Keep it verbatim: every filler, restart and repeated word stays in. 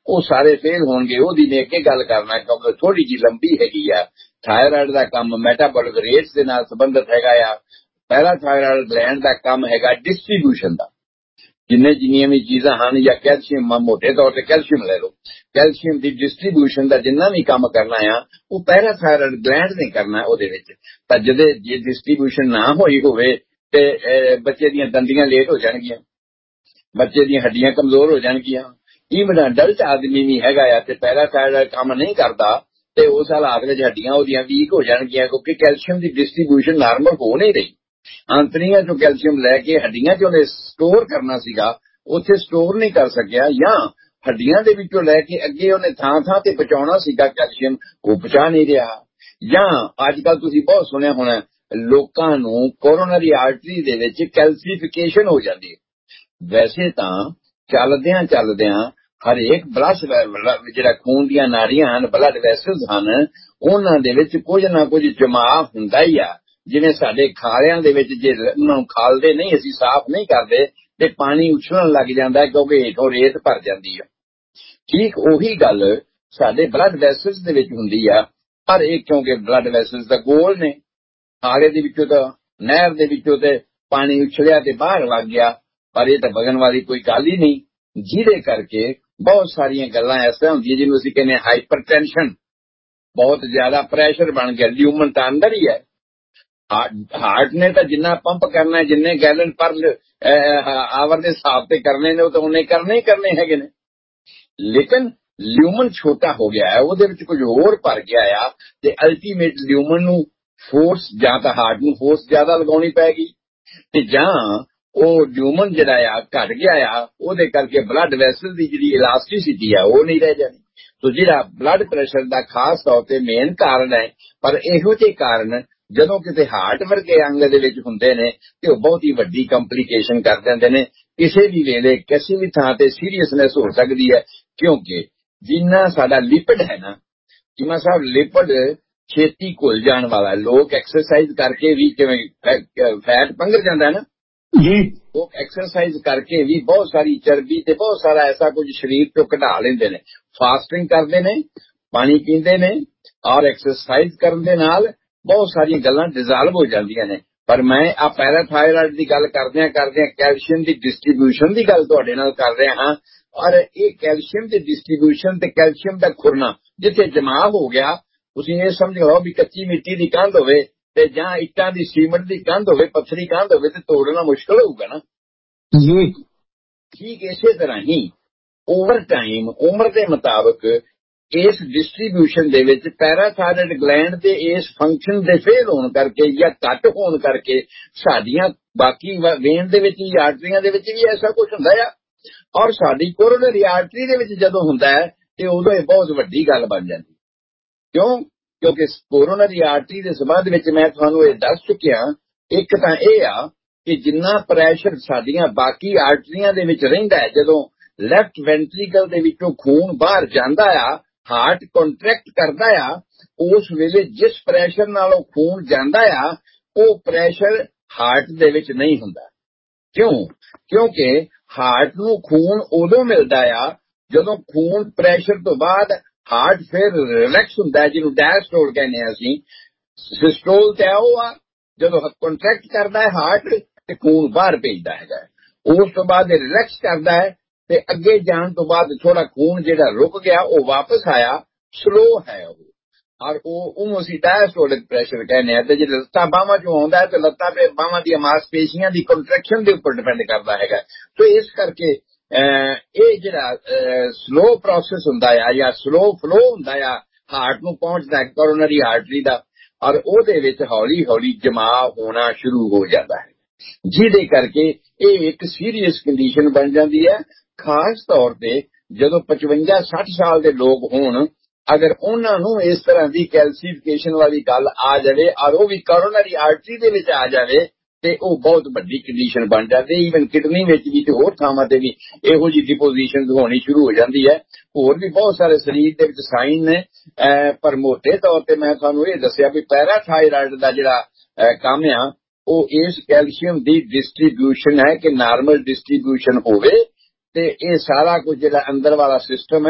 ਉਹ ਸਾਰੇ ਫੇਲ ਹੋਣਗੇ। ਉਹਦੀ ਨੇ ਅੱਗੇ ਗੱਲ ਕਰਨਾ ਕਿਉਂਕਿ ਥੋੜੀ ਜਿਹੀ ਲੰਬੀ ਹੈਗੀ ਆ। ਥਾਇਰਾਇਡ ਦਾ ਕੰਮ ਮੈਟਾਬੋਲਿਕ ਰੇਟਸ ਦੇ ਨਾਲ ਸੰਬੰਧਿਤ ਹੈਗਾ ਆ। ਪੈਰਾਥਾਇਰਾਇਡ ਗਲੈਂਡ ਦਾ ਕੰਮ ਹੈਗਾ ਡਿਸਟ੍ਰੀਬਿਊਸ਼ਨ ਦਾ। ਜਿੰਨੇ ਜਿੰਨੀਆਂ ਵੀ ਚੀਜ਼ਾਂ ਹਨ ਜਾਂ ਕੈਲਸ਼ੀਅਮ, ਮੋਟੇ ਤੌਰ ਤੇ ਕੈਲਸ਼ੀਅਮ ਲੈ ਲਓ, ਕੈਲਸ਼ੀਅਮ ਦੀ ਡਿਸਟ੍ਰੀਬਿਊਸ਼ਨ ਦਾ ਜਿੰਨਾ ਵੀ ਕੰਮ ਕਰਨਾ ਆ ਉਹ ਪੈਰਾਥਾਇਰਾਇਡ ਗਲੈਂਡ ਨੇ ਕਰਨਾ ਉਹਦੇ ਵਿੱਚ। ਤਾਂ ਜਦੇ ਜੇ ਡਿਸਟ੍ਰੀਬਿਊਸ਼ਨ ਨਾ ਹੋਈ ਹੋਵੇ ਤੇ ਬੱਚੇ ਦੀਆਂ ਦੰਦੀਆਂ ਲੇਟ ਹੋ ਜਾਣਗੀਆਂ, ਬੱਚੇ ਦੀਆਂ ਹੱਡੀਆਂ ਕਮਜ਼ੋਰ ਹੋ ਜਾਣਗੀਆਂ। ਈਵਨ ਅਡਲਟ ਆਦਮੀ ਵੀ ਹੈਗਾ ਆ ਤੇ ਪੈਰਾਥਾਇਰਾਇਡ ਕੰਮ ਨਹੀਂ ਕਰਦਾ ਤੇ ਉਸ ਹਾਲਾਤ ਵਿੱਚ ਹੱਡੀਆਂ ਉਹਦੀਆਂ ਵੀਕ ਹੋ ਜਾਣਗੀਆਂ ਕਿਉਂਕਿ ਕੈਲਸ਼ੀਅਮ ਦੀ ਡਿਸਟ੍ਰੀਬਿਊਸ਼ਨ ਨਾਰਮਲ ਹੋ ਨਹੀਂ ਰਹੀ। ਆਂਤੜੀਆਂ ਚੋਂ ਕੈਲਸ਼ੀਅਮ ਲੈ ਕੇ ਹੱਡੀਆਂ ਚ ਉਹਨੇ ਸਟੋਰ ਕਰਨਾ ਸੀਗਾ, ਉੱਥੇ ਸਟੋਰ ਨਹੀਂ ਕਰ ਸਕਿਆ, ਜਾਂ ਹੱਡੀਆਂ ਦੇ ਵਿੱਚੋਂ ਲੈ ਕੇ ਅੱਗੇ ਉਹਨੇ ਥਾਂ ਥਾਂ ਤੇ ਪਹੁੰਚਾਉਣਾ ਸੀਗਾ ਕੈਲਸ਼ੀਅਮ, ਉਹ ਪਹੁੰਚਾ ਨਹੀਂ ਰਿਹਾ। ਜਾਂ ਅੱਜ ਕੱਲ ਤੁਸੀਂ ਬਹੁਤ ਸੁਣਿਆ ਹੋਣਾ ਲੋਕਾਂ ਨੂੰ ਕੋਰੋਨਰੀ ਆਰਟਰੀ ਦੇ ਵਿੱਚ ਕੈਲਸੀਫਿਕੇਸ਼ਨ ਹੋ ਜਾਂਦੀ ਹੈ। ਵੈਸੇ ਤਾਂ ਚੱਲਦਿਆਂ ਚੱਲਦਿਆਂ ਹਰੇਕ ਬਲੱਡ ਜਿਹੜਾ ਖੂਨ ਦੀਆਂ ਨਾੜੀਆਂ ਹਨ, ਬਲੱਡ ਵੈਸਲਸ ਹਨ, ਉਹਨਾਂ ਦੇ ਵਿੱਚ ਕੁਝ ਨਾ ਕੁਝ ਜਮਾਅ ਹੁੰਦਾ ਹੀ ਆ। ਜਿਵੇਂ ਸਾਡੇ ਖਾਲਿਆਂ ਦੇ ਵਿੱਚ ਜੇ ਉਹਨਾਂ ਨੂੰ ਖਾਲਦੇ ਨਹੀਂ, ਅਸੀਂ ਸਾਫ਼ ਨਹੀਂ ਕਰਦੇ ਤੇ ਪਾਣੀ ਉਛਲਣ ਲੱਗ ਜਾਂਦਾ ਕਿਉਂਕਿ ਹੇਠੋਂ ਰੇਤ ਭਰ ਜਾਂਦੀ ਆ। ਠੀਕ ਉਹੀ ਗੱਲ ਸਾਡੇ ਬਲੱਡ ਵੈਸਲਸ ਦੇ ਵਿੱਚ ਹੁੰਦੀ ਆ। ਪਰ ਇਹ ਕਿਉਂਕਿ ਬਲੱਡ ਵੈਸਲਸ ਦਾ ਗੋਲ ਨੇ, ਖਾਲੇ ਦੇ ਵਿੱਚੋਂ ਤਾਂ ਨਹਿਰ ਦੇ ਵਿੱਚੋਂ ਤੇ ਪਾਣੀ ਉਛਲਿਆ ਤੇ ਬਾਹਰ ਲੱਗ ਗਿਆ, ਪਰ ਇਹ ਤਾਂ ਵਗਣ ਵਾਲੀ ਕੋਈ ਗੱਲ ਹੀ ਨਹੀਂ, ਜਿਹਦੇ ਕਰਕੇ ਬਹੁਤ ਸਾਰੀਆਂ ਗੱਲਾਂ ਇਸ ਤਰ੍ਹਾਂ ਹੁੰਦੀਆਂ ਜਿਹਨੂੰ ਅਸੀਂ ਕਹਿੰਦੇ ਹਾਈਪਰਟੈਂਸ਼ਨ, ਬਹੁਤ ਜ਼ਿਆਦਾ ਪ੍ਰੈਸ਼ਰ ਬਣ ਗਿਆ। ਲਿਊਮਨ ਤਾਂ ਅੰਦਰ ਹੀ ਹੈ। ਹਾਰਟ ਨੇ ਤਾਂ ਜਿੰਨਾ ਪੰਪ ਕਰਨਾ, ਜਿੰਨੇ ਗੈਲਨ ਪਰ ਆਵਰ ਦੇ ਹਿਸਾਬ ਤੇ ਕਰਨੇ ਨੇ ਉਹ ਤਾਂ ਉਹਨੇ ਕਰਨੇ ਹੀ ਕਰਨੇ ਹੈਗੇ ਨੇ। ਲੇਕਿਨ ਲਿਊਮਨ ਛੋਟਾ ਹੋ ਗਿਆ ਹੈ, ਉਹਦੇ ਵਿੱਚ ਕੁਝ ਹੋਰ ਭਰ ਗਿਆ ਆ ਤੇ ਅਲਟੀਮੇਟ ਲਿਊਮਨ ਨੂੰ ਫੋਰਸ, ਜਾਂ ਤਾਂ ਹਾਰਟ ਨੂੰ ਫੋਰਸ ਜ਼ਿਆਦਾ ਲਗਾਉਣੀ ਪੈਗੀ ਤੇ ਜਾਂ ਉਹ ਲਿਊਮਨ ਜਿਹੜਾ ਆ ਘਟ ਗਿਆ ਆ, ਉਹਦੇ ਕਰਕੇ ਬਲੱਡ ਵੈਸਲ ਦੀ ਜਿਹੜੀ ਇਲਾਸਟਿਸਿਟੀ ਆ ਉਹ ਨਹੀਂ ਰਹਿ ਜਾਣੀ। ਸੋ ਜਿਹੜਾ ਬਲੱਡ ਪ੍ਰੈਸ਼ਰ ਦਾ ਖਾਸ ਤੌਰ ਤੇ ਮੇਨ ਕਾਰਨ ਹੈ। ਪਰ ਇਹੋ ਜਿਹੇ ਕਾਰਨ ਜਦੋਂ ਕਿਤੇ ਹਾਰਟ ਵਰਗੇ ਅੰਗ ਦੇ ਵਿੱਚ ਹੁੰਦੇ ਨੇ ਤੇ ਉਹ ਬਹੁਤ ਹੀ ਵੱਡੀ ਕੰਪਲੀਕੇਸ਼ਨ ਕਰ ਦਿੰਦੇ ਨੇ। ਕਿਸੇ ਵੀ ਵੇਲੇ ਕਿਸੇ ਵੀ ਥਾਂ ਤੇ ਸੀਰੀਅਸਨੈਸ ਹੋ ਸਕਦੀ ਹੈ ਕਿਉਂਕਿ ਜਿੰਨਾ ਸਾਡਾ ਲਿਪਿਡ ਹੈ ਨਾ, ਜਿਵੇਂ ਸਾਹਿਬ ਲਿਪਿਡ ਛੇਤੀ ਘੁਲ ਜਾਣ ਵਾਲਾ, ਲੋਕ ਐਕਸਰਸਾਈਜ਼ ਕਰਕੇ ਵੀ ਜਿਵੇਂ ਫੈਟ ਪੰਘਰ ਜਾਂਦਾ ਨਾ ਜੀ, ਉਹ ਐਕਸਰਸਾਈਜ਼ ਕਰਕੇ ਵੀ ਬਹੁਤ ਸਾਰੀ ਚਰਬੀ ਤੇ ਬਹੁਤ ਸਾਰਾ ਐਸਾ ਕੁਝ ਸਰੀਰ ਤੋਂ ਕਢਾ ਲੈਂਦੇ ਨੇ। ਫਾਸਟਿੰਗ ਕਰਦੇ ਨੇ, ਪਾਣੀ ਪੀਂਦੇ ਨੇ ਔਰ ਐਕਸਰਸਾਈਜ਼ ਕਰਨ ਦੇ ਨਾਲ ਬਹੁਤ ਸਾਰੀਆਂ ਗੱਲਾਂ ਡਿਜ਼ਾਲਵ ਹੋ ਜਾਂਦੀਆਂ ਨੇ। ਪਰ ਮੈਂ ਆ ਪੈਰਾਥਾਇਰਾਇਡ ਦੀ ਗੱਲ ਕਰਦਿਆਂ ਕਰਦਿਆਂ ਕੈਲਸ਼ੀਅਮ ਦੀ ਡਿਸਟ੍ਰੀਬਿਊਸ਼ਨ ਦੀ ਗੱਲ ਤੁਹਾਡੇ ਨਾਲ ਕਰ ਰਿਹਾ ਹਾਂ। ਔਰ ਇਹ ਕੈਲਸ਼ੀਅਮ ਦੀ ਡਿਸਟ੍ਰੀਬਿਊਸ਼ਨ ਤੇ ਕੈਲਸ਼ੀਅਮ ਦਾ ਖੁਰਨਾ ਜਿੱਥੇ ਜਮਾ ਹੋ ਗਿਆ, ਤੁਸੀਂ ਇਹ ਸਮਝ ਲਓ ਵੀ ਕੱਚੀ ਮਿੱਟੀ ਦੀ ਕੰਧ ਹੋਵੇ ਤੇ ਜਾਂ ਇੱਟਾਂ ਦੀ ਸੀਮੈਂਟ ਦੀ ਕੰਧ ਹੋਵੇ, ਪੱਥਰੀ ਕੰਧ ਹੋਵੇ ਤੇ ਤੋੜਨਾ ਮੁਸ਼ਕਲ ਹੋਊਗਾ ਨਾ ਜੀ। ਠੀਕ ਇਸੇ ਤਰ੍ਹਾਂ ਹੀ ਓਵਰ ਟਾਈਮ ਉਮਰ ਦੇ ਮੁਤਾਬਕ ਇਸ ਡਿਸਟ੍ਰੀਬਿਊਸ਼ਨ ਦੇ ਵਿੱਚ ਪੈਰਾਥਾਇਰਾਇਡ ਗਲੈਂਡ ਦੇ ਇਸ ਫੰਕਸ਼ਨ ਦੇ ਫੇਲ ਹੋਣ ਕਰਕੇ ਜਾਂ ਘੱਟ ਹੋਣ ਕਰਕੇ ਸਾਡੀਆਂ ਬਾਕੀ ਵੇਨ ਦੇ ਵਿੱਚ ਵੀ, ਆਰਟਰੀਆਂ ਦੇ ਵਿੱਚ ਵੀ ਐਸਾ ਕੁਝ ਹੁੰਦਾ ਆ। ਔਰ ਸਾਡੀ ਕੋਰੋਨਰੀ ਆਰਟਰੀ ਦੇ ਵਿੱਚ ਜਦੋਂ ਹੁੰਦਾ ਹੈ ਤੇ ਉਦੋਂ ਇਹ ਬਹੁਤ ਵੱਡੀ ਗੱਲ ਬਣ ਜਾਂਦੀ। ਕਿਉਂ? ਕਿਉਂਕਿ ਕੋਰੋਨਰੀ ਆਰਟਰੀ ਦੇ ਸੰਬੰਧ ਵਿੱਚ ਮੈਂ ਤੁਹਾਨੂੰ ਇਹ ਦੱਸ ਚੁੱਕਿਆ। ਇੱਕ ਤਾਂ ਇਹ ਆ ਕਿ ਜਿੰਨਾ ਪ੍ਰੈਸ਼ਰ ਸਾਡੀਆਂ ਬਾਕੀ ਆਰਟਰੀਆਂ ਦੇ ਵਿੱਚ ਰਹਿੰਦਾ ਹੈ, ਜਦੋਂ ਲੈਫਟ ਵੈਂਟਰੀਕਲ ਦੇ ਵਿੱਚੋਂ ਖੂਨ ਬਾਹਰ ਜਾਂਦਾ ਆ, ਹਾਰਟ ਕੰਟਰੈਕਟ ਕਰਦਾ ਆ, ਉਸ ਵੇਲੇ ਜਿਸ ਪ੍ਰੈਸ਼ਰ ਨਾਲ ਉਹ ਖੂਨ ਜਾਂਦਾ ਆ ਉਹ ਪ੍ਰੈਸ਼ਰ ਹਾਰਟ ਦੇ ਵਿੱਚ ਨਹੀਂ ਹੁੰਦਾ। ਕਿਉਂ? ਕਿਉਂਕਿ ਹਾਰਟ ਨੂੰ ਖੂਨ ਉਦੋਂ ਮਿਲਦਾ ਆ ਜਦੋਂ ਖੂਨ ਪ੍ਰੈਸ਼ਰ ਤੋਂ ਬਾਅਦ ਹਾਰਟ ਫਿਰ ਰਿਲੈਕਸ ਹੁੰਦਾ, ਜਿਹਨੂੰ ਡਾਇਸਟੋਲ ਕਹਿੰਦੇ ਆ ਅਸੀਂ। ਸਿਸਟੋਲ ਤੇ ਉਹ ਆ ਜਦੋਂ ਕੰਟਰੈਕਟ ਕਰਦਾ ਹੈ ਹਾਰਟ ਤੇ ਖੂਨ ਬਾਹਰ ਭੇਜਦਾ ਹੈਗਾ। ਉਸ ਤੋਂ ਬਾਅਦ ਇਹ ਰਿਲੈਕਸ ਕਰਦਾ ਹੈ ਤੇ ਅੱਗੇ ਜਾਣ ਤੋਂ ਬਾਅਦ ਥੋੜਾ ਖੂਨ ਜਿਹੜਾ ਰੁਕ ਗਿਆ ਉਹ ਵਾਪਸ ਆਇਆ, ਸਲੋ ਹੈ ਉਹ, ਔਰ ਉਹ ਉਹਨੂੰ ਅਸੀਂ ਡਾਇਸਟੋਲਿਕ ਪ੍ਰੈਸ਼ਰ ਕਹਿੰਦੇ ਆ। ਤੇ ਜੇ ਲੱਤਾਂ ਬਾਹਾਂ ਚੋਂ ਆਉਂਦਾ ਹੈ ਤੇ ਲੱਤਾਂ ਤੇ ਬਾਹਾਂ ਦੀਆਂ ਮਾਸਪੇਸ਼ੀਆਂ ਦੀ ਕੰਟਰੈਕਸ਼ਨ ਦੇ ਉੱਪਰ ਡਿਪੈਂਡ ਕਰਦਾ ਹੈਗਾ। ਸੋ ਇਸ ਕਰਕੇ ਇਹ ਜਿਹੜਾ ਸਲੋ ਪ੍ਰੋਸੈਸ ਹੁੰਦਾ ਆ ਜਾਂ ਸਲੋ ਫਲੋ ਹੁੰਦਾ ਆ, ਹਾਰਟ ਨੂੰ ਪਹੁੰਚਦਾ ਕੋਰੋਨਰੀ ਆਰਟਰੀ ਦਾ, ਔਰ ਉਹਦੇ ਵਿੱਚ ਹੌਲੀ ਹੌਲੀ ਜਮਾ ਹੋਣਾ ਸ਼ੁਰੂ ਹੋ ਜਾਂਦਾ ਹੈ, ਜਿਹਦੇ ਕਰਕੇ ਇਹ ਇੱਕ ਸੀਰੀਅਸ ਕੰਡੀਸ਼ਨ ਬਣ ਜਾਂਦੀ ਹੈ। ਖਾਸ ਤੌਰ ਤੇ ਜਦੋਂ ਪਚਵੰਜਾ ਸੱਠ ਸਾਲ ਦੇ ਲੋਕ ਹੋਣ, ਅਗਰ ਉਹਨਾਂ ਨੂੰ ਇਸ ਤਰ੍ਹਾਂ ਦੀ ਕੈਲਸੀਫਿਕੇਸ਼ਨ ਵਾਲੀ ਗੱਲ ਆ ਜਾਵੇ ਔਰ ਉਹ ਵੀ ਕੋਰੋਨਰੀ ਆਰਟਰੀ ਦੇ ਵਿੱਚ ਆ ਜਾਵੇ ਤੇ ਉਹ ਬਹੁਤ ਵੱਡੀ ਕੰਡੀਸ਼ਨ ਬਣ ਜਾਂਦੀ। ਈਵਨ ਕਿਡਨੀ ਵਿੱਚ ਵੀ ਤੇ ਹੋਰ ਥਾਵਾਂ ਤੇ ਵੀ ਇਹੋ ਜਿਹੀ ਡਿਪੋਜੀਸ਼ਨ ਹੋਣੀ ਸ਼ੁਰੂ ਹੋ ਜਾਂਦੀ ਹੈ। ਹੋਰ ਵੀ ਬਹੁਤ ਸਾਰੇ ਸਰੀਰ ਦੇ ਵਿੱਚ ਸਾਈਨ ਨੇ, ਪਰ ਮੋਟੇ ਤੌਰ ਤੇ ਮੈਂ ਤੁਹਾਨੂੰ ਇਹ ਦੱਸਿਆ ਵੀ ਪੈਰਾਥਾਇਰਾਇਡ ਦਾ ਜਿਹੜਾ ਕੰਮ ਆ ਉਹ ਇਸ ਕੈਲਸ਼ੀਅਮ ਦੀ ਡਿਸਟ੍ਰੀਬਿਊਸ਼ਨ ਹੈ ਕਿ ਨਾਰਮਲ ਡਿਸਟ੍ਰੀਬਿਊਸ਼ਨ ਹੋਵੇ ਤੇ ਇਹ ਸਾਰਾ ਕੁਝ ਜਿਹੜਾ ਅੰਦਰ ਵਾਲਾ ਸਿਸਟਮ ਹੈ